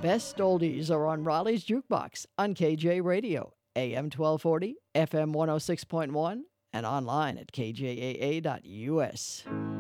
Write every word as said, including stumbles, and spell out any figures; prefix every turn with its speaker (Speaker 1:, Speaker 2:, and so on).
Speaker 1: best oldies are on Raleigh's Jukebox on K J Radio, A M twelve forty, F M one oh six point one, and online at k j a a dot u s.